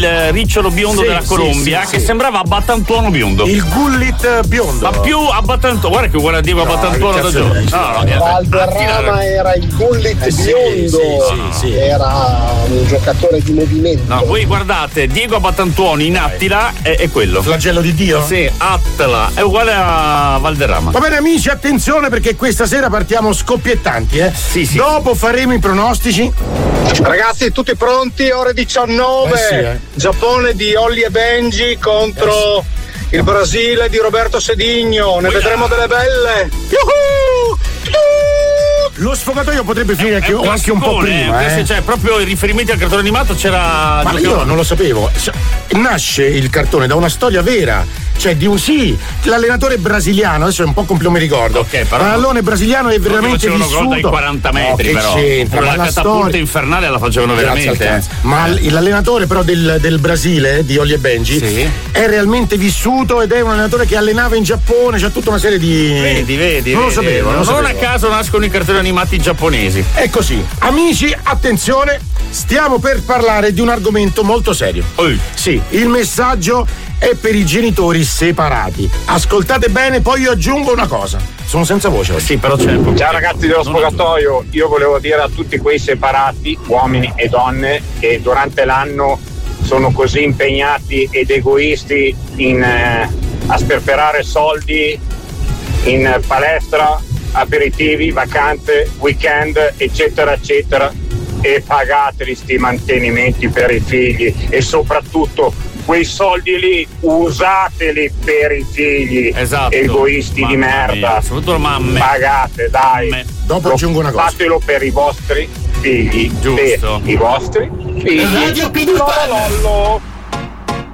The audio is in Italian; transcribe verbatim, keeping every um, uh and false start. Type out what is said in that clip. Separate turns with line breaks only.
il ricciolo biondo
sì,
della Colombia,
sì,
che
sì.
sembrava Abbatantuono biondo.
Il Gullit biondo.
Ma più Abbatantuono, guarda che guarda Diego
No,
Abbatantuono
che
da
cazzo
giovane.
dici?
No, no,
Valderrama era il Gullit
Eh, sì,
biondo,
sì, sì, sì.
era un giocatore di movimento.
No, voi guardate, Diego Abbatantuoni in Attila è, è quello.
Flagello di Dio?
Sì, Attila, è uguale a Valderrama.
Va bene amici, attenzione perché questa sera partiamo scoppiettanti, eh?
Sì, sì.
Dopo faremo i pronostici.
Ragazzi, tutti pronti? Ore diciannove.
Eh sì, eh.
Giappone di Olli e Benji contro
Eh
il Brasile di Roberto Sedigno. Ne
Uia.
vedremo delle belle. Yuhu!
Lo sfogatoio potrebbe finire anche,
È un
anche un po'
classicone,
prima,
eh.
eh.
Cioè, proprio i riferimenti al cartone animato c'era.
Ma io non lo sapevo. Nasce il cartone da una storia vera, cioè di un sì, l'allenatore brasiliano, adesso è un po' completo, mi ricordo.
Ok, però.
L'allone brasiliano è veramente
facevano
vissuto.
gol dai quaranta metri,
No, che
però.
c'entra,
Però
ma
la
la
catapulta
storia
infernale la facevano
Grazie
veramente.
al
eh.
cazzo. Ma l- l'allenatore però del, del Brasile, di Olli e Benji,
Sì.
è realmente vissuto ed è un allenatore che allenava in Giappone, c'è tutta una serie di.
Vedi, vedi.
Non lo
vedi.
sapevo, non lo
Non
sapevo.
a caso nascono i cartoni animati giapponesi.
È così. Amici, attenzione, stiamo per parlare di un argomento molto serio.
Oi.
Sì, il messaggio è per i genitori separati. Ascoltate bene, poi io aggiungo una cosa. Sono senza voce oggi.
Sì, però c'è un po'.
Ciao ragazzi dello sfogatoio, io volevo dire a tutti quei separati, uomini e donne, che durante l'anno sono così impegnati ed egoisti in, eh, a sperperare soldi in palestra, aperitivi, vacanze, weekend, eccetera, eccetera, e pagateli sti mantenimenti per i figli e soprattutto quei soldi lì usateli per i figli,
Esatto.
egoisti di
Mamma
merda.
mia, soprattutto mamme.
Pagate, dai.
Mamme.
Dopo
Lo-
aggiungo una cosa.
Fatelo per i vostri figli.
Giusto.
Per i vostri figli.
Radio P due
Lollo.